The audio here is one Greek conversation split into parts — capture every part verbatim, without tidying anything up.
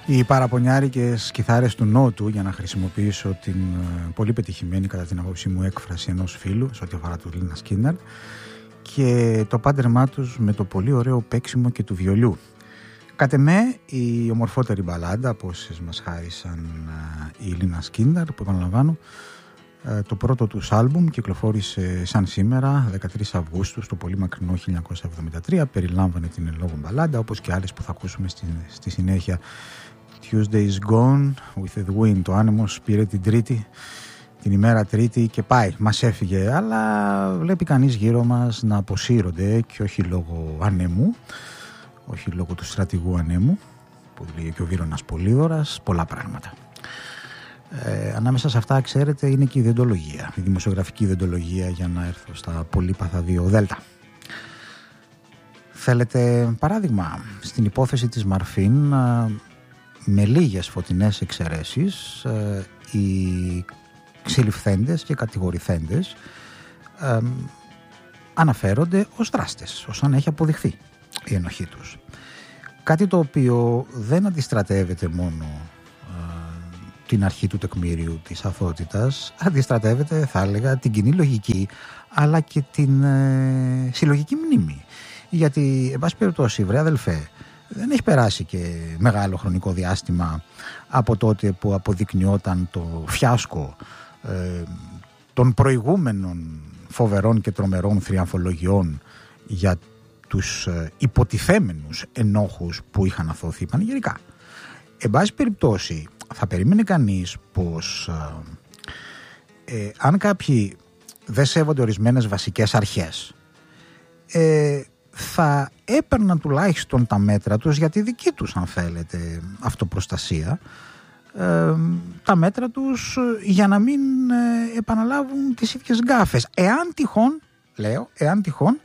Οι παραπονιάρικες κιθάρες του Νότου, για να χρησιμοποιήσω την πολύ πετυχημένη κατά την απόψη μου έκφραση ενός φίλου σε ό,τι αφορά του Λίνα Σκίναρ, και το πάντρεμά τους με το πολύ ωραίο παίξιμο και του βιολιού. Κατ' εμέ η ομορφότερη μπαλάντα από όσες μας χάρισαν η Λίνα Σκίναρ, που επαναλαμβάνω το πρώτο τους άλμπουμ κυκλοφόρησε σαν σήμερα δεκατρείς Αυγούστου στο πολύ μακρινό χίλια εννιακόσια εβδομήντα τρία, περιλάμβανε την εν λόγω μπαλάντα, όπως και άλλες που θα ακούσουμε στη, στη συνέχεια. Tuesday is gone with the wind, το άνεμος πήρε την Τρίτη, την ημέρα Τρίτη και πάει, μας έφυγε, αλλά βλέπει κανείς γύρω μας να αποσύρονται, και όχι λόγω ανέμου, όχι λόγω του στρατηγού ανέμου που λέγει και ο Βίρονας Πολύωρας, πολλά πράγματα. Ε, ανάμεσα σε αυτά, ξέρετε, είναι και η ιδεοντολογία, η δημοσιογραφική ιδεοντολογία, για να έρθω στα πολύπαθα δύο δέλτα. Θέλετε παράδειγμα? Στην υπόθεση της Μαρφίν, με λίγες φωτεινές εξαιρέσεις, οι συλληφθέντες και κατηγορηθέντες ε, αναφέρονται ως δράστες, ως αν έχει αποδειχθεί η ενοχή τους. Κάτι το οποίο δεν αντιστρατεύεται μόνο την αρχή του τεκμήριου της αθωότητας, αντιστρατεύεται, θα έλεγα, την κοινή λογική, αλλά και την ε, συλλογική μνήμη. Γιατί, εν πάση περιπτώσει, βρε αδελφέ, δεν έχει περάσει και μεγάλο χρονικό διάστημα από τότε που αποδεικνυόταν το φιάσκο ε, των προηγούμενων φοβερών και τρομερών θριαμφολογιών για τους ε, υποτιθέμενους ενόχους που είχαν αθωωθεί πανηγυρικά. Εν πάση περιπτώσει, θα περίμενε κανείς πως ε, ε, αν κάποιοι δεν σέβονται ορισμένες βασικές αρχές, ε, θα έπαιρναν τουλάχιστον τα μέτρα τους για τη δική τους, αν θέλετε, αυτοπροστασία, ε, τα μέτρα τους για να μην ε, επαναλάβουν τις ίδιες γκάφες. Εάν τυχόν, λέω, εάν τυχόν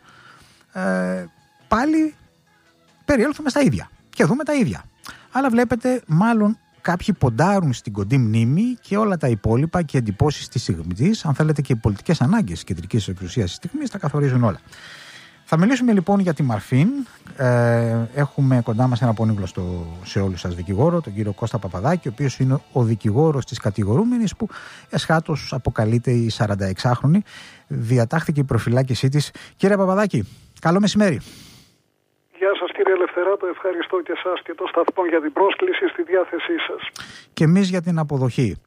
ε, πάλι περιέλθουμε στα ίδια και δούμε τα ίδια. Αλλά βλέπετε, μάλλον κάποιοι ποντάρουν στην κοντή μνήμη και όλα τα υπόλοιπα και εντυπώσεις της στιγμής, αν θέλετε, και οι πολιτικές ανάγκες της κεντρικής εξουσίας της στιγμής τα καθορίζουν όλα. Θα μιλήσουμε λοιπόν για τη Μαρφίν. Ε, έχουμε κοντά μας ένα πονίγλωστο σε όλους σας δικηγόρο, τον κύριο Κώστα Παπαδάκη, ο οποίος είναι ο δικηγόρος της κατηγορούμενης, που εσχάτως αποκαλείται η σαρανταεξάχρονη. Διατάχθηκε η προφυλάκησή της. Κύριε Παπαδάκη, καλό μεσημέρι. Γεια σας κύριε Ελευθεράτο, ευχαριστώ και εσάς και το σταθμό για την πρόσκληση, στη διάθεσή σας. Και εμείς για την αποδοχή.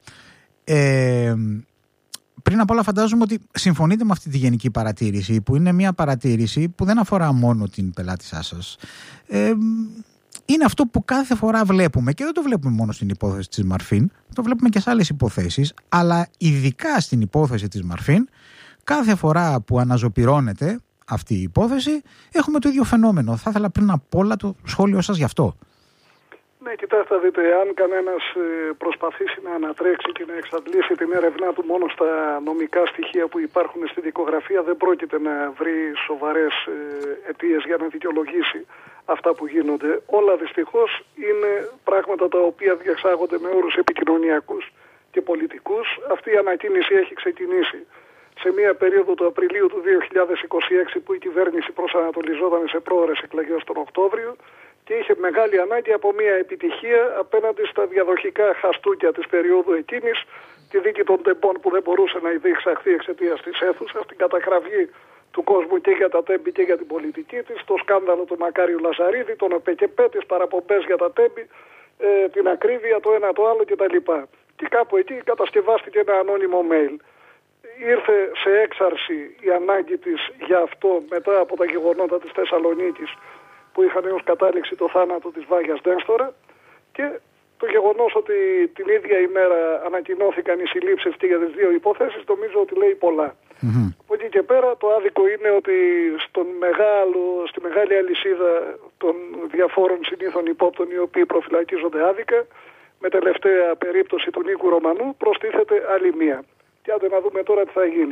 Ε, πριν απ' όλα φαντάζομαι ότι συμφωνείτε με αυτή τη γενική παρατήρηση, που είναι μια παρατήρηση που δεν αφορά μόνο την πελάτησά σας. Ε, είναι αυτό που κάθε φορά βλέπουμε, και δεν το βλέπουμε μόνο στην υπόθεση της Μαρφίν, το βλέπουμε και σε άλλες υποθέσεις, αλλά ειδικά στην υπόθεση της Μαρφίν, κάθε φορά που αναζωπυρώνεται αυτή η υπόθεση, έχουμε το ίδιο φαινόμενο. Θα ήθελα πριν απ' όλα το σχόλιο σας γι' αυτό. Ναι, κοιτάξτε, δείτε, αν κανένας προσπαθήσει να ανατρέξει και να εξαντλήσει την έρευνά του μόνο στα νομικά στοιχεία που υπάρχουν στη δικογραφία, δεν πρόκειται να βρει σοβαρές αιτίες για να δικαιολογήσει αυτά που γίνονται. Όλα δυστυχώς είναι πράγματα τα οποία διεξάγονται με όρους επικοινωνιακούς και πολιτικούς. Αυτή η ανακοίνηση έχει ξεκινήσει σε μια περίοδο του Απριλίου του δύο χιλιάδες είκοσι έξι, που η κυβέρνηση προσανατολιζόταν σε πρόωρες εκλογές τον Οκτώβριο και είχε μεγάλη ανάγκη από μια επιτυχία απέναντι στα διαδοχικά χαστούκια της περίοδου εκείνης, τη δίκη των τεμπών που δεν μπορούσε να διεξαχθεί εξαιτίας της αίθουσας, την κατακραυγή του κόσμου και για τα τέμπη και για την πολιτική της, το σκάνδαλο του Μακάριου Λαζαρίδη, τον ΟΠΕΚΕΠΕ, τις παραπομπές για τα τέμπη, ε, την ακρίβεια, το ένα το άλλο κτλ. Και κάπου εκεί κατασκευάστηκε ένα ανώνυμο mail. Ήρθε σε έξαρση η ανάγκη της για αυτό μετά από τα γεγονότα της Θεσσαλονίκης, που είχαν ως κατάληξη το θάνατο της Βάγιας Νέστορα, και το γεγονός ότι την ίδια ημέρα ανακοινώθηκαν οι συλλήψεις και για τις δύο υποθέσεις, νομίζω ότι λέει πολλά. Mm-hmm. Από εκεί και πέρα το άδικο είναι ότι στον μεγάλο, στη μεγάλη αλυσίδα των διαφόρων συνήθων υπόπτων, οι οποίοι προφυλακίζονται άδικα, με τελευταία περίπτωση του Νίκου Ρωμανού, προστίθεται άλλη μία. Και άντε να δούμε τώρα τι θα γίνει.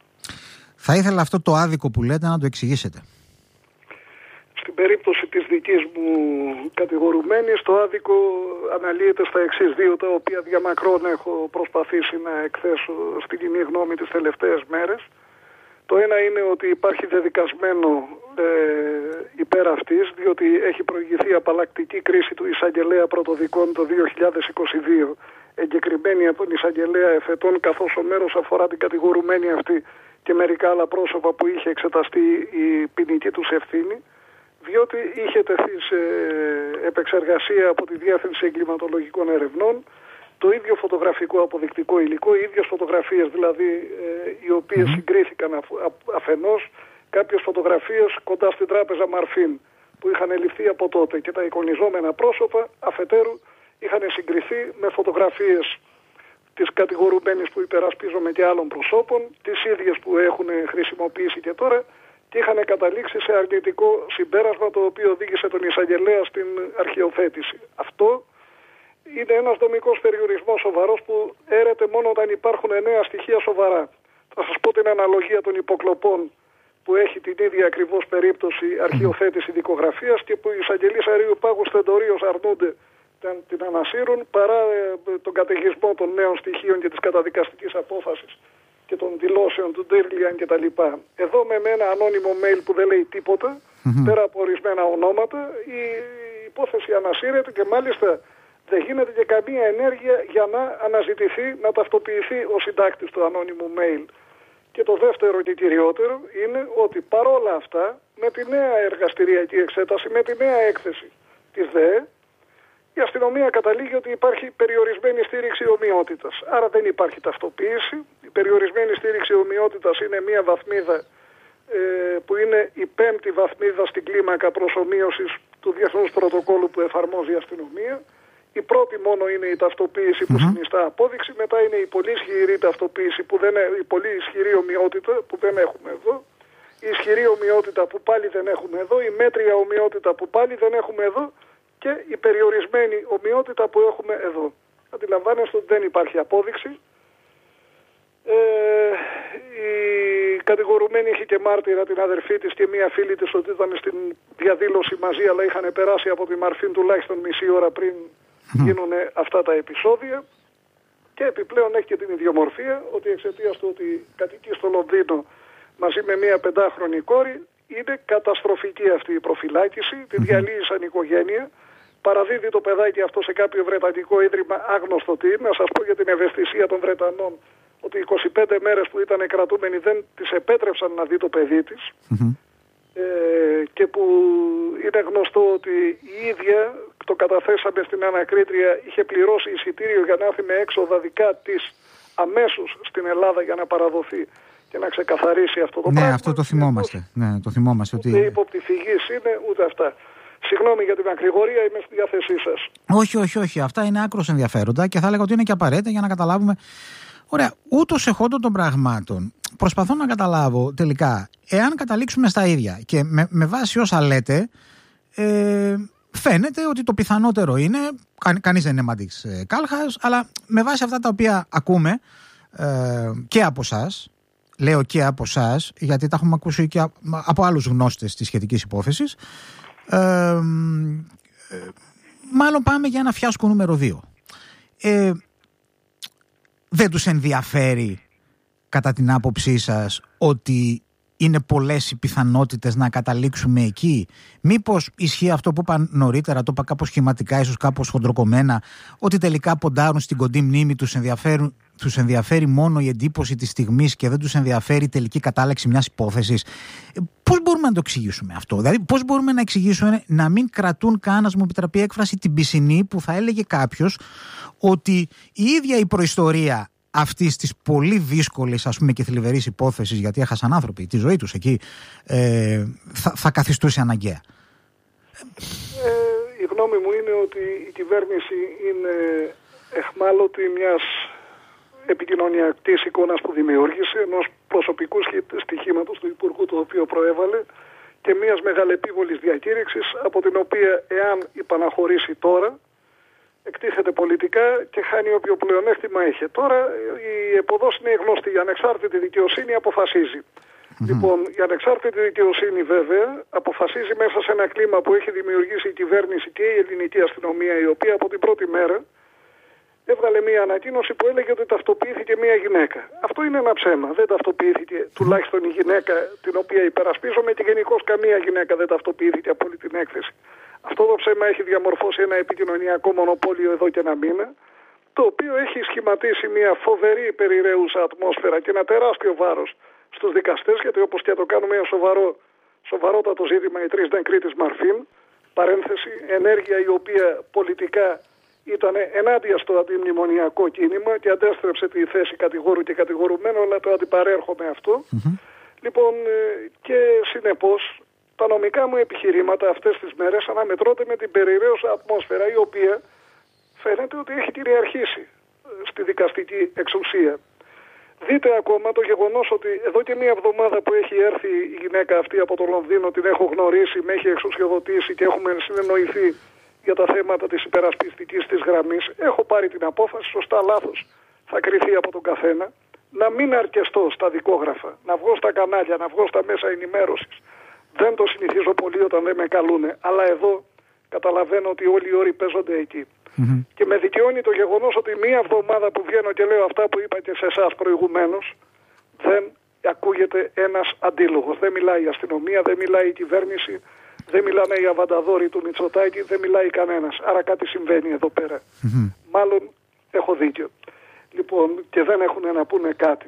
Θα ήθελα αυτό το άδικο που λέτε να το εξηγήσετε. Στην περίπτωση της δικής μου κατηγορουμένης, το άδικο αναλύεται στα εξής δύο, τα οποία διαμακρών έχω προσπαθήσει να εκθέσω στην κοινή γνώμη τις τελευταίες μέρες. Το ένα είναι ότι υπάρχει δεδικασμένο ε, υπέρ αυτής, διότι έχει προηγηθεί απαλλακτική κρίση του εισαγγελέα πρωτοδικών το δύο χιλιάδες είκοσι δύο, εγκεκριμένη από τον εισαγγελέα εφετών, καθώς ο μέρος αφορά την κατηγορουμένη αυτή και μερικά άλλα πρόσωπα που είχε εξεταστεί η ποινική τους ευθύνη, διότι είχε τεθεί σε επεξεργασία από τη Διεύθυνση Εγκληματολογικών Ερευνών το ίδιο φωτογραφικό αποδεικτικό υλικό, οι ίδιες φωτογραφίες δηλαδή, ε, οι οποίες mm-hmm. συγκρίθηκαν αφ, α, αφενός, κάποιες φωτογραφίες κοντά στην τράπεζα Μαρφίν που είχαν ληφθεί από τότε και τα εικονιζόμενα πρόσωπα αφετέρου είχαν συγκριθεί με φωτογραφίες της κατηγορουμένης που υπερασπίζομαι και άλλων προσώπων, τις ίδιες που έχουν χρησιμοποιήσει και τώρα, και είχαν καταλήξει σε αρνητικό συμπέρασμα το οποίο οδήγησε τον εισαγγελέα στην αρχιοθέτηση. Αυτό είναι ένας δομικός περιορισμός σοβαρός που έρεται μόνο όταν υπάρχουν νέα στοιχεία σοβαρά. Θα σας πω την αναλογία των υποκλοπών που έχει την ίδια ακριβώς περίπτωση αρχιοθέτηση δικογραφίας και που οι εισαγγελείς Αρείου Πάγου Στεντορίως αρνούνται την ανασύρουν παρά τον καταιγισμό των νέων στοιχείων και της καταδικαστικής απόφασης και των δηλώσεων του Ντίρλιαν κτλ. Εδώ με ένα ανώνυμο mail που δεν λέει τίποτα, mm-hmm. πέρα από ορισμένα ονόματα, η υπόθεση ανασύρεται και μάλιστα δεν γίνεται και καμία ενέργεια για να αναζητηθεί, να ταυτοποιηθεί ο συντάκτης του ανώνυμου mail. Και το δεύτερο και κυριότερο είναι ότι παρόλα αυτά, με τη νέα εργαστηριακή εξέταση, με τη νέα έκθεση της ΔΕΕ, η αστυνομία καταλήγει ότι υπάρχει περιορισμένη στήριξη ομοιότητας. Άρα δεν υπάρχει ταυτοποίηση. Η περιορισμένη στήριξη ομοιότητας είναι μια βαθμίδα ε, που είναι η πέμπτη βαθμίδα στην κλίμακα προσομοίωσης του Διεθνούς Πρωτοκόλου που εφαρμόζει η αστυνομία. Η πρώτη μόνο είναι η ταυτοποίηση που mm-hmm. συνιστά απόδειξη. Μετά είναι η πολύ ισχυρή ταυτοποίηση, που δεν, η πολύ ισχυρή ομοιότητα που δεν έχουμε εδώ. Η ισχυρή ομοιότητα που πάλι δεν έχουμε εδώ. Η μέτρια ομοιότητα που πάλι δεν έχουμε εδώ. Και η περιορισμένη ομοιότητα που έχουμε εδώ. Αντιλαμβάνεστε ότι δεν υπάρχει απόδειξη. Ε, η κατηγορουμένη είχε και μάρτυρα την αδερφή της και μία φίλη της ότι ήταν στην διαδήλωση μαζί, αλλά είχαν περάσει από τη Μαρφίν τουλάχιστον μισή ώρα πριν γίνουν αυτά τα επεισόδια. Και επιπλέον έχει και την ιδιομορφία ότι εξαιτίας του ότι κατοικεί στο Λονδίνο μαζί με μία πεντάχρονη κόρη, είναι καταστροφική αυτή η προφυλάκηση, τη διαλύησαν η οικογένεια. Παραδίδει το παιδάκι αυτό σε κάποιο βρετανικό ίδρυμα, άγνωστο τι. Να σας πω για την ευαισθησία των Βρετανών ότι είκοσι πέντε μέρες που ήταν κρατούμενοι δεν της επέτρεψαν να δει το παιδί της. Mm-hmm. Ε, και που είναι γνωστό ότι η ίδια, το καταθέσαμε στην ανακρίτρια, είχε πληρώσει εισιτήριο για να έρθει με έξοδα δικά της αμέσως στην Ελλάδα για να παραδοθεί και να ξεκαθαρίσει αυτό το ναι, πράγμα. Ναι, αυτό το θυμόμαστε. Ναι, το θυμόμαστε ούτε ότι... ύποπτη φυγής είναι, ούτε αυτά. Συγγνώμη για την ακρηγορία, είμαι στη διάθεσή σας. Όχι, όχι, όχι. Αυτά είναι άκρως ενδιαφέροντα και θα έλεγα ότι είναι και απαραίτητα για να καταλάβουμε. Ωραία, ούτως εχόντων των πραγμάτων, προσπαθώ να καταλάβω τελικά, εάν καταλήξουμε στα ίδια και με, με βάση όσα λέτε, ε, φαίνεται ότι το πιθανότερο είναι, κα, κανείς δεν είναι μαντής ε, κάλχας, αλλά με βάση αυτά τα οποία ακούμε ε, και από εσάς, λέω και από εσάς, γιατί τα έχουμε ακούσει και από άλλους γνώστες της σχετικής υπόθεσης, Ε, ε, μάλλον πάμε για ένα φιάσκο νούμερο δύο. Ε, δεν τους ενδιαφέρει κατά την άποψή σας ότι είναι πολλές οι πιθανότητες να καταλήξουμε εκεί? Μήπως ισχύει αυτό που είπα νωρίτερα, το είπα κάπως σχηματικά, ίσως κάπως χοντροκομμένα, ότι τελικά ποντάρουν στην κοντή μνήμη, τους ενδιαφέρουν, τους ενδιαφέρει μόνο η εντύπωση της στιγμής και δεν τους ενδιαφέρει η τελική κατάληξη μιας υπόθεσης? Πώς μπορούμε να το εξηγήσουμε αυτό? Δηλαδή, πώς μπορούμε να εξηγήσουμε να μην κρατούν καν, να μου επιτραπεί έκφραση, την πισινή που θα έλεγε κάποιος ότι η ίδια η προϊστορία αυτής της πολύ δύσκολης, ας πούμε, και θλιβερής υπόθεσης, γιατί έχασαν άνθρωποι τη ζωή τους εκεί, ε, θα, θα καθιστούσε αναγκαία? Ε, η γνώμη μου είναι ότι η κυβέρνηση είναι εχμάλωτη μιας επικοινωνιακής εικόνας που δημιούργησε, ενός προσωπικού στοιχήματος του Υπουργού το οποίο προέβαλε και μιας μεγαλεπίβολης διακήρυξης από την οποία, εάν υπαναχωρήσει τώρα, εκτίθεται πολιτικά και χάνει όποιο πλεονέκτημα έχει. Τώρα η εποδός είναι γνωστή. Η ανεξάρτητη δικαιοσύνη αποφασίζει. Mm-hmm. Λοιπόν, η ανεξάρτητη δικαιοσύνη βέβαια αποφασίζει μέσα σε ένα κλίμα που έχει δημιουργήσει η κυβέρνηση και η ελληνική αστυνομία, η οποία από την πρώτη μέρα έβγαλε μια ανακοίνωση που έλεγε ότι ταυτοποιήθηκε μια γυναίκα. Αυτό είναι ένα ψέμα. Δεν ταυτοποιήθηκε τουλάχιστον η γυναίκα την οποία υπερασπίζομαι και γενικώς καμία γυναίκα δεν ταυτοποιήθηκε από όλη την έκθεση. Αυτό το ψέμα έχει διαμορφώσει ένα επικοινωνιακό μονοπόλιο εδώ και ένα μήνα, το οποίο έχει σχηματίσει μια φοβερή περιραίουσα ατμόσφαιρα και ένα τεράστιο βάρος στους δικαστές, γιατί όπως και το κάνουμε ένα σοβαρό, σοβαρότατο ζήτημα οι τρεις δεν κρίτης Μαρφίν, παρένθεση, ενέργεια η οποία πολιτικά ήταν ενάντια στο αντιμνημονιακό κίνημα και αντέστρεψε τη θέση κατηγόρου και κατηγορουμένου, αλλά το αντιπαρέρχομαι αυτό. Mm-hmm. Λοιπόν, και συνεπώς τα νομικά μου επιχειρήματα αυτές τις μέρες αναμετρώνται με την περιραίουσα ατμόσφαιρα, η οποία φαίνεται ότι έχει κυριαρχήσει στη δικαστική εξουσία. Δείτε ακόμα το γεγονός ότι εδώ και μία εβδομάδα που έχει έρθει η γυναίκα αυτή από το Λονδίνο, την έχω γνωρίσει, με έχει εξουσιοδοτήσει και έχουμε συνεννοηθεί για τα θέματα της υπερασπιστικής της γραμμής. Έχω πάρει την απόφαση, σωστά λάθος θα κριθεί από τον καθένα, να μην αρκεστώ στα δικόγραφα, να βγω στα κανάλια, να βγω στα μέσα ενημέρωσης. Δεν το συνηθίζω πολύ όταν δεν με καλούνε, αλλά εδώ καταλαβαίνω ότι όλοι οι όροι παίζονται εκεί. Mm-hmm. Και με δικαιώνει το γεγονός ότι μία εβδομάδα που βγαίνω και λέω αυτά που είπα και σε εσάς προηγουμένως, δεν ακούγεται ένας αντίλογος. Δεν μιλάει η αστυνομία, δεν μιλάει η κυβέρνηση, δεν μιλάνε οι αβανταδόροι του Μητσοτάκη, δεν μιλάει κανένας. Άρα κάτι συμβαίνει εδώ πέρα. Mm-hmm. Μάλλον έχω δίκιο. Λοιπόν, και δεν έχουν να πούνε κάτι.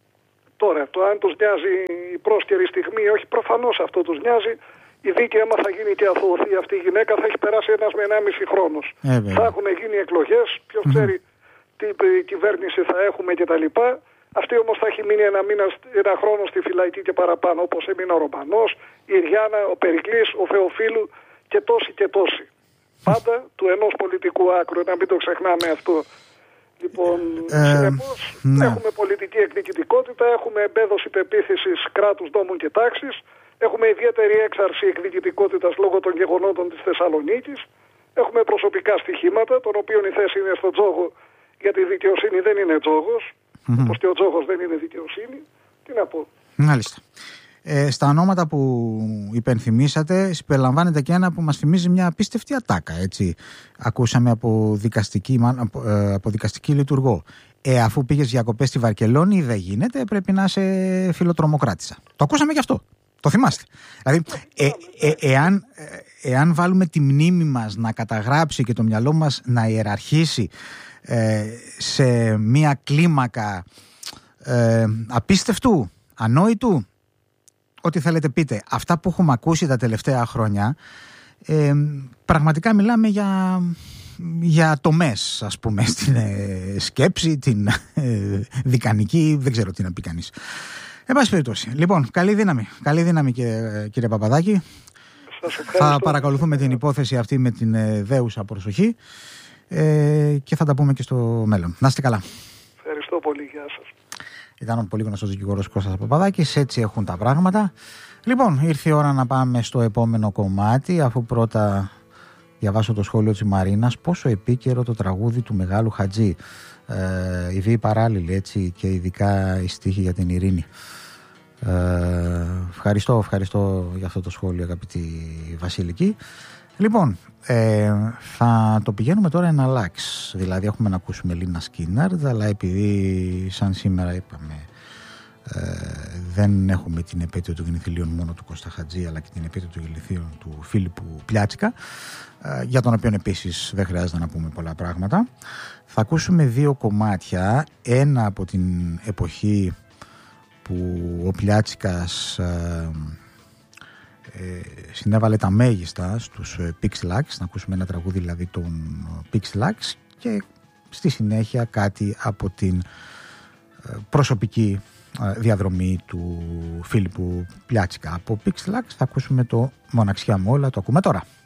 Τώρα, το αν τους νοιάζει η πρόσκαιρη στιγμή, όχι, προφανώς αυτό τους νοιάζει. Η δίκη, άμα θα γίνει και αθωωωθεί αυτή η γυναίκα, θα έχει περάσει ένας με ενάμιση χρόνος. Ε, θα έχουν γίνει εκλογές, ποιος mm-hmm. ξέρει τι κυβέρνηση θα έχουμε κτλ. Αυτή όμως θα έχει μείνει ένα, μήνα, ένα χρόνο στη φυλακή και παραπάνω, όπως έμεινε ο Ρωμανός, η Ιριάννα, ο Περικλής, ο Θεοφίλου και τόσοι και τόσοι. Πάντα του ενός πολιτικού άκρου, να μην το ξεχνάμε αυτό. Λοιπόν, ε, συνεπώς ναι. έχουμε πολιτική εκδικητικότητα, έχουμε εμπέδωση πεποίθησης κράτους, νόμων και τάξης, έχουμε ιδιαίτερη έξαρση εκδικητικότητας λόγω των γεγονότων της Θεσσαλονίκης, έχουμε προσωπικά στοιχήματα, των οποίων η θέση είναι στο τζόγο, γιατί η δικαιοσύνη δεν είναι τζόγος, mm-hmm. όπως και ο τζόγος δεν είναι δικαιοσύνη. Τι να πω. Μάλιστα. Ε, στα ονόματα που υπενθυμίσατε συμπεριλαμβάνεται και ένα που μας θυμίζει μια απίστευτη ατάκα, έτσι. Ακούσαμε από δικαστική, από, ε, από δικαστική λειτουργό. Ε, αφού πήγες διακοπές στη Βαρκελόνη δεν γίνεται, πρέπει να είσαι φιλοτρομοκράτησα. Το ακούσαμε και αυτό. Το θυμάστε. Δηλαδή, ε, ε, εάν, ε, εάν βάλουμε τη μνήμη μας να καταγράψει και το μυαλό μας να ιεραρχήσει ε, σε μια κλίμακα ε, απίστευτου, ανόητου, ό,τι θέλετε πείτε, αυτά που έχουμε ακούσει τα τελευταία χρόνια, ε, πραγματικά μιλάμε για, για τομές, ας πούμε, στην ε, σκέψη, την ε, δικανική, δεν ξέρω τι να πει κανείς. Εν πάση περιπτώσει. Λοιπόν, καλή δύναμη. Καλή δύναμη, κύριε, κύριε Παπαδάκη. Θα παρακολουθούμε την υπόθεση αυτή με την ε, δέουσα προσοχή ε, και θα τα πούμε και στο μέλλον. Να είστε καλά. Ευχαριστώ πολύ. Γεια σας. Ήταν ο πολύ γνωστός δικηγόρος Κώστας Παπαδάκης. Έτσι έχουν τα πράγματα. Λοιπόν, ήρθε η ώρα να πάμε στο επόμενο κομμάτι, αφού πρώτα διαβάσω το σχόλιο της Μαρίνας. Πόσο επίκαιρο το τραγούδι του Μεγάλου Χατζή. Ε, η βίη παράλληλη, έτσι, και ειδικά η στίχη για την ειρήνη. Ε, ευχαριστώ, ευχαριστώ για αυτό το σχόλιο, αγαπητή Βασιλική. Λοιπόν, ε, θα το πηγαίνουμε τώρα εν αλλάξ. Δηλαδή έχουμε να ακούσουμε Λίνα Σκίναρντ, αλλά επειδή σαν σήμερα είπαμε ε, δεν έχουμε την επέτειο των γεννηθλίων μόνο του Κώστα Χατζή, αλλά και την επέτειο των γεννηθλίων του Φίλιππου Πλιάτσικα, ε, για τον οποίο επίσης δεν χρειάζεται να πούμε πολλά πράγματα. Θα ακούσουμε δύο κομμάτια, ένα από την εποχή που ο Πλιάτσικας ε, ε, συνέβαλε τα μέγιστα στους ε, Pixelax, να ακούσουμε ένα τραγούδι δηλαδή των Pixelax, και στη συνέχεια κάτι από την ε, προσωπική ε, διαδρομή του Φίλιππου Πλιάτσικα. Από Pixelax θα ακούσουμε το «Μοναξιά μου όλα», το ακούμε τώρα.